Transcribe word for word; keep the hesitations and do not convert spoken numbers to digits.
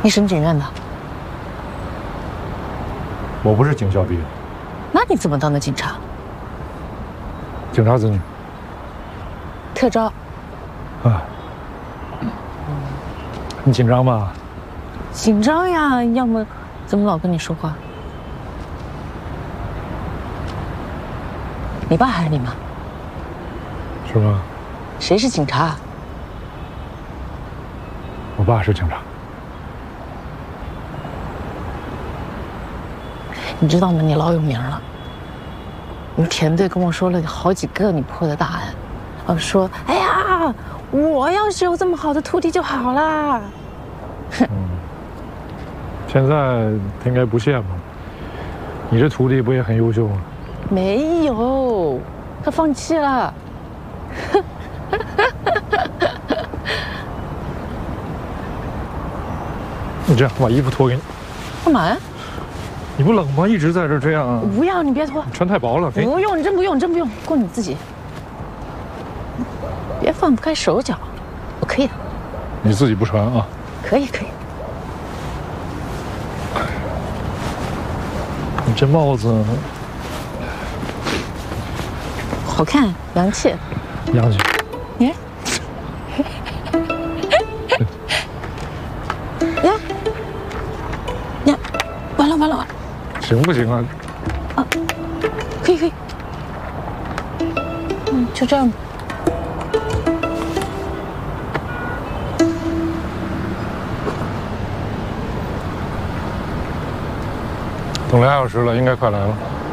你什么警院的？ 我不是警校毕业的。 那你怎么当的警察？ 警察子女。 特招。 啊。你紧张吗？ 紧张呀，要么怎么老跟你说话？你爸还是你妈？ 是吗？ 谁是警察？ 我爸是警察。 你知道吗？你老有名了。你田队跟我说了好几个你破的大案，呃，说，哎呀，我要是有这么好的徒弟就好啦。哼。 嗯。现在他应该不羡慕。你这徒弟不也很优秀吗？ 没有，他放弃了。 你这样，我把衣服脱给你。 干嘛呀？ 你不冷吗？一直在这这样。 不要，你别脱。 穿太薄了。 不用，你真不用，真不用，够你自己。别放不开手脚，我可以的。 你自己不穿啊？ 可以，可以。 你这帽子好看，洋气。 洋气。 你。呀呀，完了完了完了！ 行不行啊？ 啊，可以可以。嗯，就这样吧。 等俩小时了，应该快来了。